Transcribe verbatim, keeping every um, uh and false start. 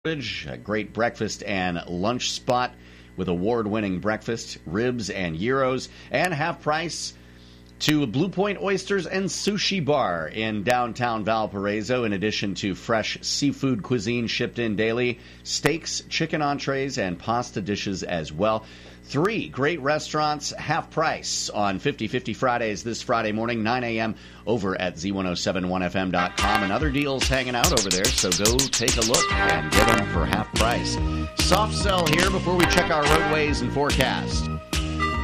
A great breakfast and lunch spot with award-winning breakfast, ribs and gyros, and half price to Blue Point Oysters and Sushi Bar in downtown Valparaiso, in addition to fresh seafood cuisine shipped in daily, steaks, chicken entrees, and pasta dishes as well. Three great restaurants, half price on fifty fifty Fridays this Friday morning, nine a.m. over at Z ten seventy-one F M dot com. And other deals hanging out over there, so go take a look and get them for half price. Soft sell here before we check our roadways and forecast.